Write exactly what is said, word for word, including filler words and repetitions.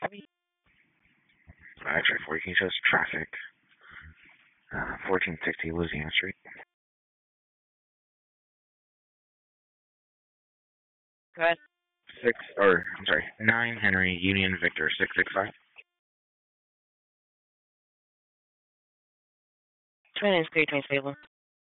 Actually, before you can show us traffic. Uh, fourteen sixty Louisiana Street. Go ahead. Six, or, I'm sorry, nine Henry Union Victor six six five. Twin is three twenty stable.